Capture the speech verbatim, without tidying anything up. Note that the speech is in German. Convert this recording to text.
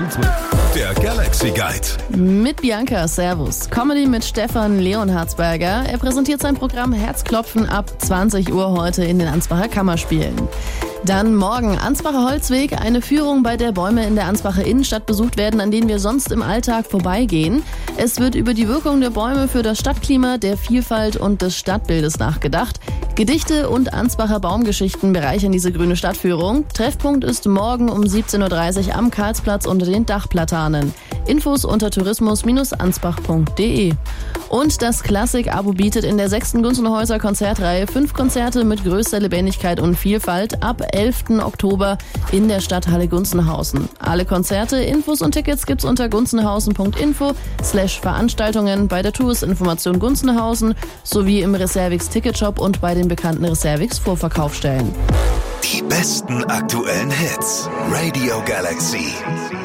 Der Galaxy Guide. Mit Bianca, servus. Comedy mit Stefan Leonhardsberger. Er präsentiert sein Programm Herzklopfen ab zwanzig Uhr heute in den Ansbacher Kammerspielen. Dann morgen Ansbacher Holzweg, eine Führung, bei der Bäume in der Ansbacher Innenstadt besucht werden, an denen wir sonst im Alltag vorbeigehen. Es wird über die Wirkung der Bäume für das Stadtklima, der Vielfalt und des Stadtbildes nachgedacht. Gedichte und Ansbacher Baumgeschichten bereichern diese grüne Stadtführung. Treffpunkt ist morgen um siebzehn Uhr dreißig am Karlsplatz unter den Dachplatanen. Infos unter tourismus Bindestrich ansbach Punkt de. Und das Klassik-Abo bietet in der sechsten Gunzenhäuser Konzertreihe fünf Konzerte mit größter Lebendigkeit und Vielfalt ab elften Oktober in der Stadthalle Gunzenhausen. Alle Konzerte, Infos und Tickets gibt's unter gunzenhausen Punkt info slash Veranstaltungen, bei der Touristinformation Gunzenhausen sowie im Reservix Ticketshop und bei den bekannten Reservix Vorverkaufsstellen. Die besten aktuellen Hits. Radio Galaxy.